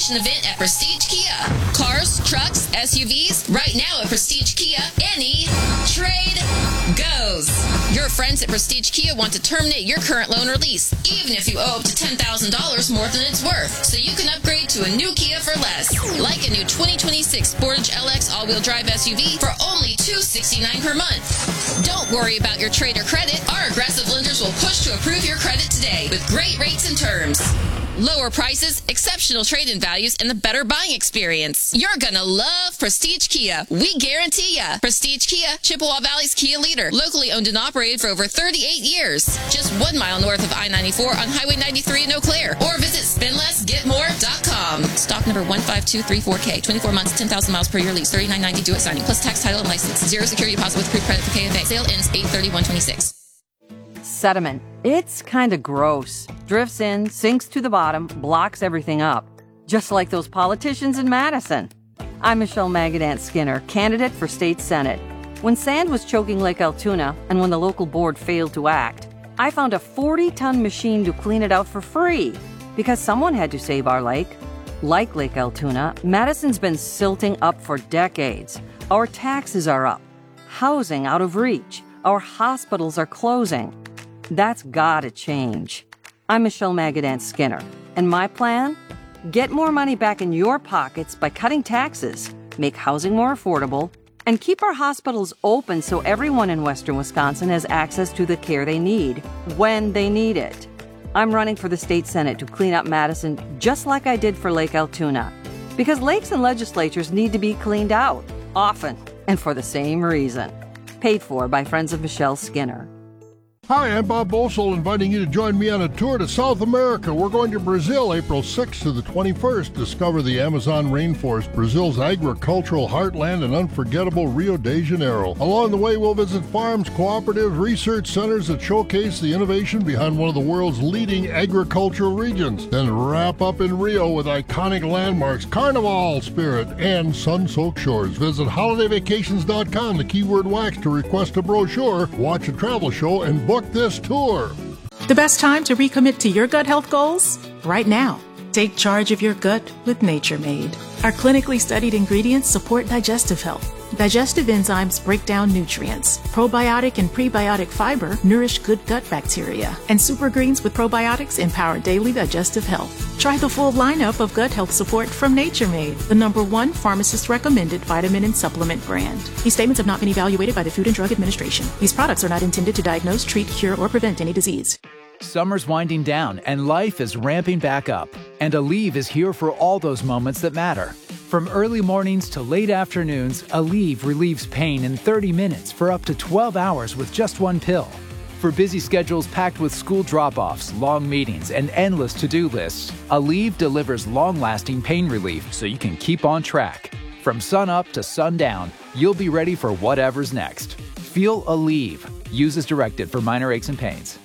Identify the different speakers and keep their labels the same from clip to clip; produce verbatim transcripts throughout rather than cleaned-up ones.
Speaker 1: celebration event at Prestige Kia. Cars, trucks, S U Vs, right now at Prestige Kia, any trade goes. Your friends at Prestige Kia want to terminate your current loan or lease, even if you owe up to ten thousand dollars more than it's worth, so you can upgrade to a new Kia for less. Like a new twenty twenty-six Sportage L X all-wheel drive S U V for only two hundred sixty-nine dollars per month. Don't worry about your trade or credit. Our aggressive lenders will push to approve your credit today with great rates and terms. Lower prices, exceptional trade-in values, and the better buying experience. You're gonna love Prestige Kia. We guarantee ya. Prestige Kia, Chippewa Valley's Kia leader. Locally owned and operated for over thirty-eight years. Just one mile north of I ninety-four on Highway ninety-three in Eau Claire. Or visit spend less get more dot com. Stock number one five two three four K. twenty-four months, ten thousand miles per year lease. thirty-nine ninety due at signing. Plus tax, title, and license. Zero security deposit with approved credit for K F A. Sale ends eight thirty-one twenty-six.
Speaker 2: Sediment. It's kind of gross. Drifts in, sinks to the bottom, blocks everything up. Just like those politicians in Madison. I'm Michelle Magadant Skinner, candidate for state senate. When sand was choking Lake Altoona, and when the local board failed to act, I found a forty-ton machine to clean it out for free, because someone had to save our lake. Like Lake Altoona, Madison's been silting up for decades. Our taxes are up. Housing out of reach. Our hospitals are closing. That's gotta change. I'm Michelle Magadant Skinner, and my plan? Get more money back in your pockets by cutting taxes, make housing more affordable, and keep our hospitals open so everyone in Western Wisconsin has access to the care they need, when they need it. I'm running for the state senate to clean up Madison just like I did for Lake Altoona, because lakes and legislatures need to be cleaned out, often, and for the same reason. Paid for by Friends of Michelle Skinner.
Speaker 3: Hi, I'm Bob Bosel, inviting you to join me on a tour to South America. We're going to Brazil April sixth to the twenty-first. Discover the Amazon rainforest, Brazil's agricultural heartland, and unforgettable Rio de Janeiro. Along the way, we'll visit farms, cooperatives, research centers that showcase the innovation behind one of the world's leading agricultural regions. Then wrap up in Rio with iconic landmarks, Carnival spirit, and sun-soaked shores. Visit holiday vacations dot com, the keyword wax, to request a brochure, watch a travel show, and book this tour.
Speaker 4: The best time to recommit to your gut health goals? Right now. Take charge of your gut with Nature Made. Our clinically studied ingredients support digestive health. Digestive enzymes break down nutrients. Probiotic and prebiotic fiber nourish good gut bacteria. And super greens with probiotics empower daily digestive health. Try the full lineup of gut health support from Nature Made, the number one pharmacist-recommended vitamin and supplement brand. These statements have not been evaluated by the Food and Drug Administration. These products are not intended to diagnose, treat, cure, or prevent any disease.
Speaker 5: Summer's winding down and life is ramping back up. And Aleve is here for all those moments that matter. From early mornings to late afternoons, Aleve relieves pain in thirty minutes for up to twelve hours with just one pill. For busy schedules packed with school drop-offs, long meetings, and endless to-do lists, Aleve delivers long-lasting pain relief so you can keep on track. From sun-up to sundown, you'll be ready for whatever's next. Feel Aleve. Use as directed for minor aches and pains.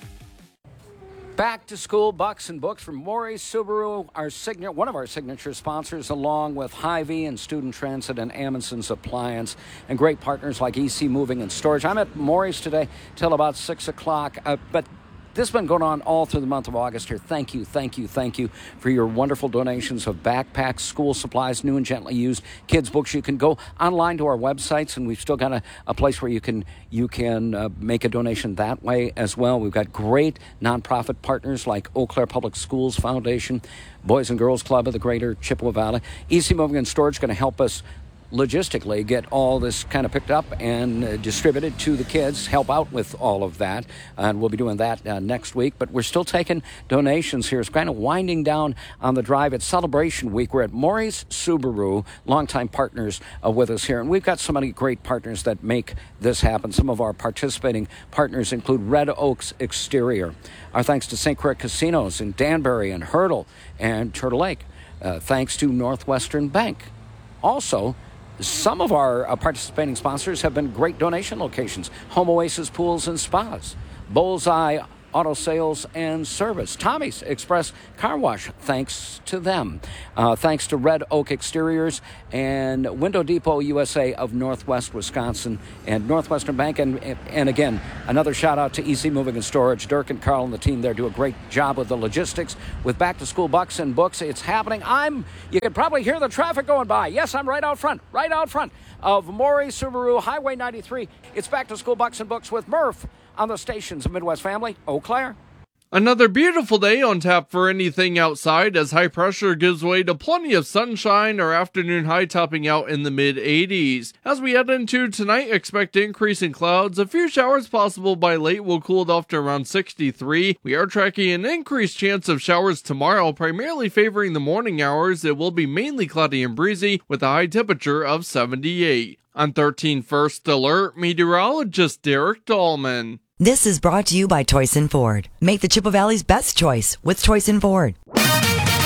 Speaker 6: Back to school bucks and books from Maury's Subaru, our signature, one of our signature sponsors, along with Hy-Vee and Student Transit and Amundsen's Appliance, and great partners like E C Moving and Storage. I'm at Maury's today till about six o'clock, uh, but this has been going on all through the month of August here. Thank you, thank you, thank you for your wonderful donations of backpacks, school supplies, new and gently used, kids' books. You can go online to our websites, and we've still got a, a place where you can you can uh, make a donation that way as well. We've got great nonprofit partners like Eau Claire Public Schools Foundation, Boys and Girls Club of the Greater Chippewa Valley. E C Moving and Storage is going to help us logistically get all this kind of picked up and uh, distributed to the kids, help out with all of that. And we'll be doing that uh, next week. But we're still taking donations here. It's kind of winding down on the drive. It's Celebration Week. We're at Maury's Subaru, longtime partners uh, with us here. And we've got so many great partners that make this happen. Some of our participating partners include Red Oaks Exterior. Our thanks to Saint Croix Casinos in Danbury and Hurdle and Turtle Lake. Uh, thanks to Northwestern Bank. Also, some of our uh, participating sponsors have been great donation locations. Home Oasis Pools and Spas, Bullseye Auto Sales and Service. Tommy's Express Car Wash, thanks to them. Uh, thanks to Red Oak Exteriors and Window Depot U S A of Northwest Wisconsin and Northwestern Bank. And, and again, another shout out to E C Moving and Storage. Dirk and Carl and the team there do a great job with the logistics. With Back to School Bucks and Books, it's happening. I'm, you can probably hear the traffic going by. Yes, I'm right out front, right out front of Maury Subaru, Highway ninety-three. It's Back to School Bucks and Books with Murph on the stations of Midwest Family. Eau Claire.
Speaker 7: Another beautiful day on tap for anything outside as high pressure gives way to plenty of sunshine, our afternoon high topping out in the mid eighties. As we head into tonight, expect increasing clouds. A few showers possible by late will cool it off to around sixty-three. We are tracking an increased chance of showers tomorrow, primarily favoring the morning hours. It will be mainly cloudy and breezy with a high temperature of seventy-eight. On thirteen First Alert, meteorologist Derek Dahlman.
Speaker 8: This is brought to you by Toyson Ford. Make the Chippewa Valley's best choice with Toyson Ford.